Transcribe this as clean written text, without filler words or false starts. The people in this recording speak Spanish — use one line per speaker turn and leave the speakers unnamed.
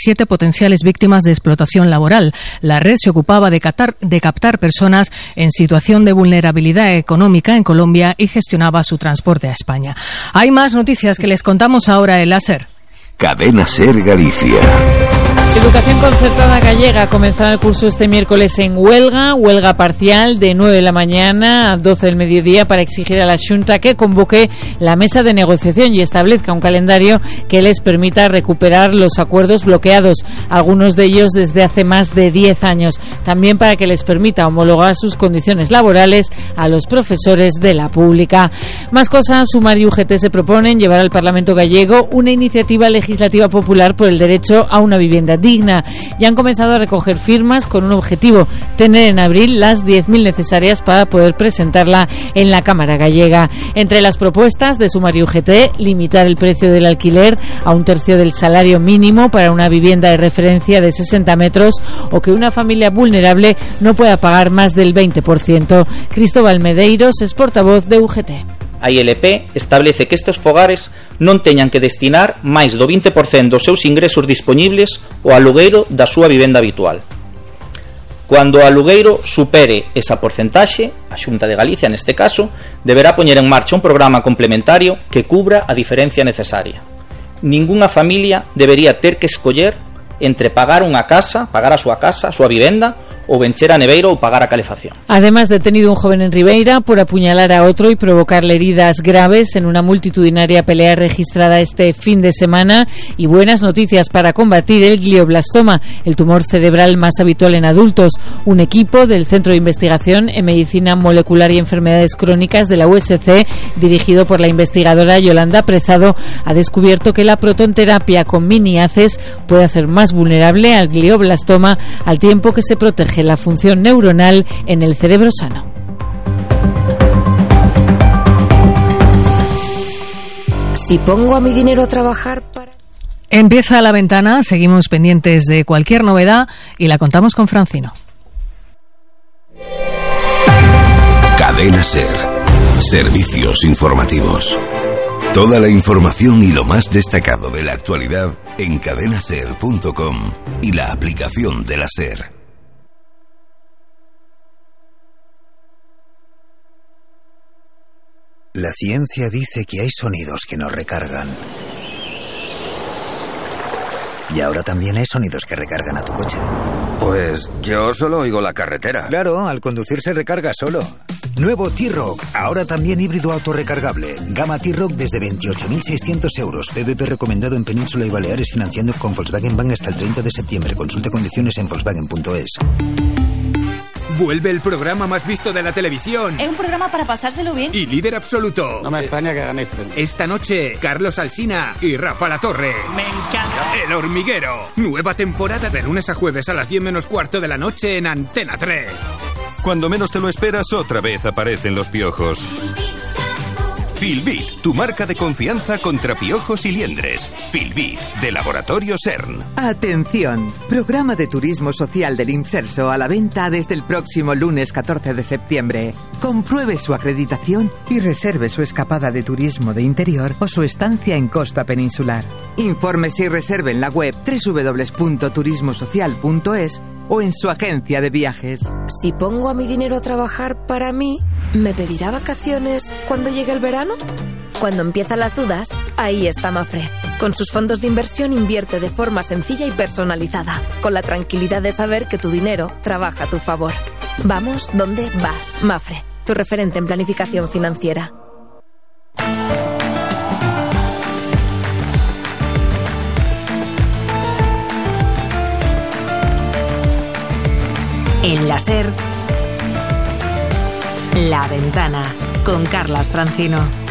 17 potenciales víctimas de explotación laboral. La red se ocupaba de captar personas en situación de vulnerabilidad económica en Colombia y gestionaba su transporte a España. Hay más noticias que les contamos ahora en la SER.
Cadena SER Galicia.
Educación Concertada Gallega comenzará el curso este miércoles en huelga parcial de 9 de la mañana a 12 del mediodía para exigir a la Xunta que convoque la mesa de negociación y establezca un calendario que les permita recuperar los acuerdos bloqueados, algunos de ellos desde hace más de 10 años, también para que les permita homologar sus condiciones laborales a los profesores de la pública. Más cosas, Sumar y UGT se proponen llevar al Parlamento gallego una iniciativa legislativa popular por el derecho a una vivienda digna. Ya han comenzado a recoger firmas con un objetivo: tener en abril las 10.000 necesarias para poder presentarla en la Cámara gallega. Entre las propuestas de Sumar y UGT, limitar el precio del alquiler a 1/3 del salario mínimo para una vivienda de referencia de 60 metros o que una familia vulnerable no pueda pagar más del 20%. Cristóbal Medeiros es portavoz de UGT.
A ILP establece que estes fogares non teñan que destinar máis do 20% dos seus ingresos dispoñibles ao alugueiro da súa vivenda habitual. Cando o alugueiro supere esa porcentaxe, a Xunta de Galicia, neste caso, deberá poñer en marcha un programa complementario que cubra a diferencia necesaria. Ningunha familia debería ter que escoller entre pagar unha casa, pagar a súa casa, a súa vivenda, o vencher a neveiro ou pagar a calefacción.
Además, detenido un joven en Ribeira por apuñalar a otro y provocarle heridas graves en una multitudinaria pelea registrada este fin de semana. Y buenas noticias para combatir el glioblastoma, el tumor cerebral más habitual en adultos. Un equipo del Centro de Investigación en Medicina Molecular y Enfermedades Crónicas de la USC, dirigido por la investigadora Yolanda Prezado, ha descubierto que la protonterapia con miniaces puede hacer más vulnerable al glioblastoma al tiempo que se protege la función neuronal en el cerebro sano.
Si pongo a mi dinero a trabajar para...
Empieza La Ventana, seguimos pendientes de cualquier novedad y la contamos con Francino.
Cadena SER. Servicios informativos. Toda la información y lo más destacado de la actualidad en cadenaser.com y la aplicación de la SER.
La ciencia dice que hay sonidos que nos recargan. Y ahora también hay sonidos que recargan a tu coche.
Pues yo solo oigo la carretera.
Claro, al conducir se recarga solo. Nuevo T-Roc, ahora también híbrido autorrecargable. Gama T-Roc desde 28.600 euros. PVP recomendado en Península y Baleares, financiando con Volkswagen Bank hasta el 30 de septiembre. Consulta condiciones en volkswagen.es.
Vuelve el programa más visto de la televisión.
Es un programa para pasárselo bien.
Y líder absoluto.
No me extraña que ganéis premio.
Esta noche, Carlos Alsina y Rafa Latorre.
Me encanta.
El Hormiguero. Nueva temporada de lunes a jueves a las 10 menos cuarto de la noche en Antena 3.
Cuando menos te lo esperas, otra vez aparecen los piojos. Filbit, tu marca de confianza contra piojos y liendres. Filbit, de Laboratorio CERN.
Atención, programa de turismo social del Imserso a la venta desde el próximo lunes 14 de septiembre. Compruebe su acreditación y reserve su escapada de turismo de interior o su estancia en costa peninsular. Infórmese y reserve en la web www.turismosocial.es o en su agencia de viajes.
Si pongo a mi dinero a trabajar para mí, ¿me pedirá vacaciones cuando llegue el verano? Cuando empiezan las dudas, ahí está Mafre. Con sus fondos de inversión invierte de forma sencilla y personalizada, con la tranquilidad de saber que tu dinero trabaja a tu favor. Vamos donde vas. Mafre, tu referente en planificación financiera.
En la SER, La Ventana, con Carlas Francino.